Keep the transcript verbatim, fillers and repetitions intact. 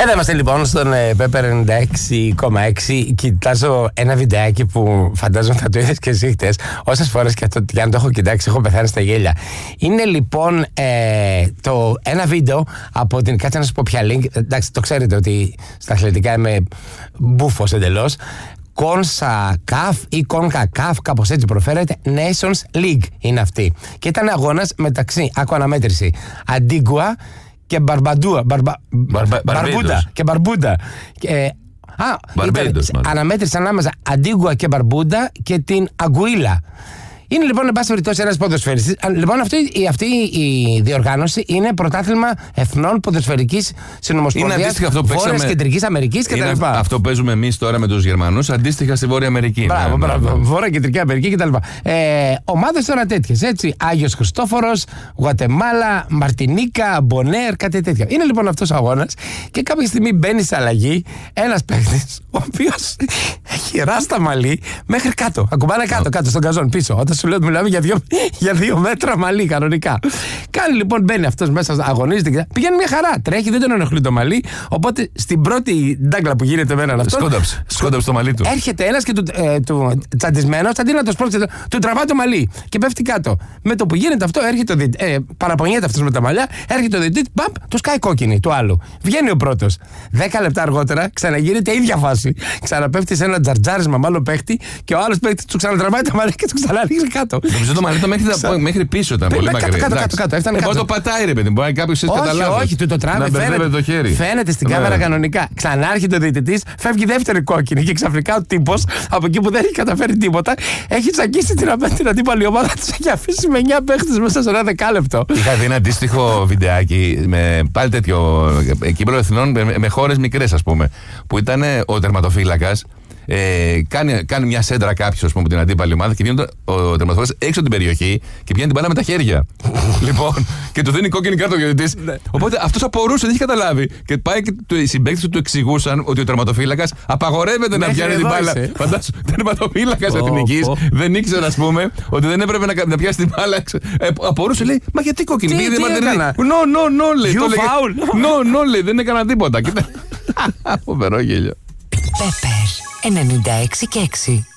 Εδώ είμαστε λοιπόν στον Pepper ενενήντα έξι κόμμα έξι. Κοιτάζω ένα βιντεάκι που φαντάζομαι θα το είδες και εσύ χτες. Όσες φορές και, το, και αν το έχω κοιτάξει, έχω πεθάνει στα γέλια. Είναι λοιπόν ε, το, ένα βίντεο από την. Κάτσε να σου πω ποια link. Εντάξει, το ξέρετε ότι στα αθλητικά είμαι μπούφος εντελώς. Κόνσα Καφ ή Κόνκα Καφ, κάπως έτσι προφέρεται. Nations League είναι αυτή. Και ήταν αγώνας μεταξύ, άκου αναμέτρηση, Αντίγκουα και Μπαρμπαντούα. Μπαρμπα, Μπαρμπα, Μπαρμπούντα και Μπαρμπούντα. Ε, α, ήταν αναμέτρηση ανάμεσα Αντίγκουα και Μπαρμπούντα και την Αγκουίλα. Είναι λοιπόν, εν πάση περιπτώσει, ένας ποδοσφαιριστής. Λοιπόν, αυτή, αυτή η διοργάνωση είναι πρωτάθλημα εθνών ποδοσφαιρικής συνομοσπονδίας Βόρειας Κεντρικής Αμερικής κτλ. Είναι αυτό που παίζουμε εμείς τώρα με τους Γερμανούς, αντίστοιχα στη Βόρεια Αμερική. Μπράβο, ναι, μπράβο. Βόρεια Κεντρική Αμερική κτλ. Ε, ομάδες τώρα τέτοιες, έτσι. Άγιος Χριστόφορος, Γουατεμάλα, Μαρτινίκα, Μπονέρ, κάτι τέτοια. Είναι λοιπόν αυτός ο αγώνας και κάποια στιγμή μπαίνει σε αλλαγή ένας παίκτης, ο οποίος έχει ράστα μαλλί μέχρι κάτω. Ακουμπάνε κάτω, κάτω στον καζόν πίσω. Όταν σου λέω ότι μιλάμε για δύο, για δύο μέτρα μαλλί κανονικά. Κάνει λοιπόν, μπαίνει αυτός μέσα, αγωνίζεται. Πηγαίνει μια χαρά. Τρέχει, δεν τον ενοχλεί το μαλλί. Οπότε στην πρώτη ντάγκλα που γίνεται με έναν αυτό. Σκόνταψε. Σκόνταψε το μαλλί του. Έρχεται ένας και του, ε, του τσαντισμένος, αντί να το σπρώξει, του τραβάει το μαλλί και πέφτει κάτω. Με το που γίνεται αυτό, έρχεται ο διαιτητής. Ε, παραπονιέται αυτός με τα μαλλιά, έρχεται ο διαιτητής, μπαμπ, του σκάει κόκκινη του άλλου. Βγαίνει ο πρώτος. Δέκα λεπτά αργότερα ξαναγίνεται η ίδια φάση. Ξαναπέφτει σε ένα τζαρτζάρισμα μάλλον παίχτη και ο άλλος παίχτη του ξανατραβάει το μαλλί και του ξαναρίχνει κάτω. Νομίζω το μαλλί το μέχρι, Ξα... μέχρι πίσω ήταν πολύ μακριά. Κάτω, κάτω, κάτω, κάτω. Εγώ το πατάει ρε παιδί, μπορεί κάποιο να καταλάβει. Όχι, όχι, του το τράβει. Φαίνεται, το χέρι. Φαίνεται στην ναι. κάμερα κανονικά. Ξανάρχεται ο διαιτητής, φεύγει δεύτερη κόκκινη και ξαφνικά ο τύπος από εκεί που δεν έχει καταφέρει τίποτα έχει τσακίσει την, την αντίπαλη ομάδα του και έχει αφήσει με εννιά παίχτες μέσα σε ένα δεκάλεπτο. Είχα δει ένα αντίστοιχο βιντεάκι με πάλι τέτοιο κύπελλο εθνών με, με χώρες μικρές, ας πούμε, που ήταν ο τερματοφύλακας. Ε, κάνει, κάνει μια σέντρα κάποιο από την αντίπαλη ομάδα και βγαίνει ο τερματοφύλακας έξω από την περιοχή και πιάνει την μπάλα με τα χέρια. Λοιπόν, και του δίνει κόκκινη κάρτα ο διαιτητής. Οπότε αυτός απορούσε, δεν είχε καταλάβει. Και πάει και οι συμπαίκτες του του εξηγούσαν ότι ο τερματοφύλακας απαγορεύεται να πιάνει την μπάλα. Φαντάσου, τερματοφύλακας εθνικής δεν ήξερε, ας πούμε, ότι δεν έπρεπε να, να πιάσει την μπάλα. Ε, απορούσε, λέει, μα γιατί κόκκινη, πήγε διαμαρτυρία. No, no, no, λέει. No, no, λέει, δεν έκανα τίποτα. Φοβερό γέλιο. Pepper ενενήντα έξι και έξι.